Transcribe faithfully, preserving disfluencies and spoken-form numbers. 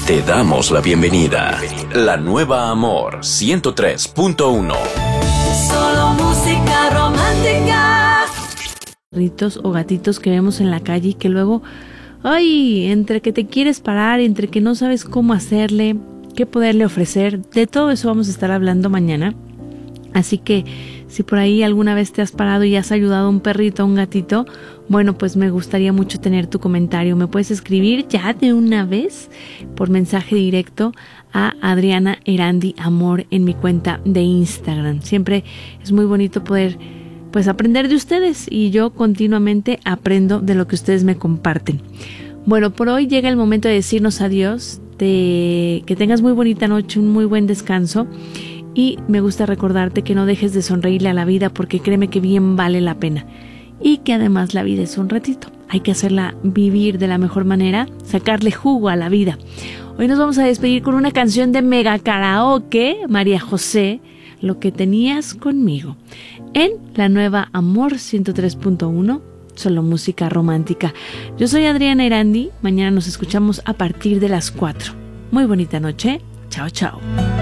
Te damos la bienvenida. La nueva Amor ciento tres punto uno. Solo música romántica. Perritos o gatitos que vemos en la calle y que luego, ay, entre que te quieres parar, entre que no sabes cómo hacerle, qué poderle ofrecer, de todo eso vamos a estar hablando mañana. Así que si por ahí alguna vez te has parado y has ayudado a un perrito, a un gatito, bueno, pues me gustaría mucho tener tu comentario. Me puedes escribir ya de una vez por mensaje directo a Adriana Erandi Amor en mi cuenta de Instagram. Siempre es muy bonito poder pues aprender de ustedes y yo continuamente aprendo de lo que ustedes me comparten. Bueno, por hoy llega el momento de decirnos adiós, de que tengas muy bonita noche, un muy buen descanso. Y me gusta recordarte que no dejes de sonreírle a la vida porque créeme que bien vale la pena. Y que además la vida es un ratito. Hay que hacerla vivir de la mejor manera, sacarle jugo a la vida. Hoy nos vamos a despedir con una canción de Mega Karaoke, María José, Lo que tenías conmigo. En la nueva Amor ciento tres punto uno, solo música romántica. Yo soy Adriana Erandi. Mañana nos escuchamos a partir de las cuatro. Muy bonita noche. Chao, chao.